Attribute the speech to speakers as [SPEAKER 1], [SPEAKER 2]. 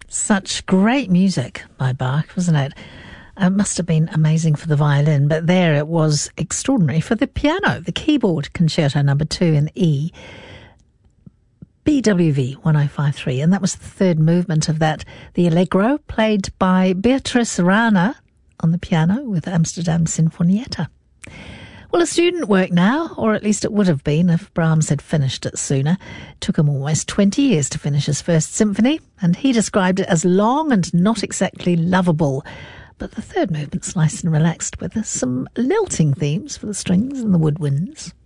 [SPEAKER 1] Such great music by Bach, wasn't it? It must have been amazing for the violin, but there it was extraordinary for the piano. The keyboard Concerto No. 2 in E, BWV 1053, and that was the third movement of that, the Allegro, played by Beatrice Rana on the piano with Amsterdam Sinfonietta. Well, a student work now, or at least it would have been if Brahms had finished it sooner. It took him almost 20 years to finish his first symphony, and he described it as long and not exactly lovable. But the third movement's nice and relaxed with some lilting themes for the strings and the woodwinds.